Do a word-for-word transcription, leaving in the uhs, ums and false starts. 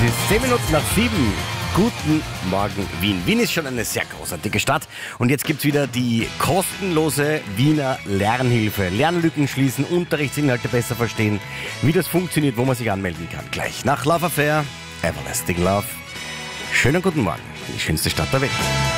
ist zehn Minuten nach sieben. Guten Morgen, Wien. Wien ist schon eine sehr großartige Stadt. Und jetzt gibt es wieder die kostenlose Wiener Lernhilfe. Lernlücken schließen, Unterrichtsinhalte besser verstehen. Wie das funktioniert, wo man sich anmelden kann. Gleich nach Love Affair, Everlasting Love. Schönen guten Morgen, die schönste Stadt der Welt.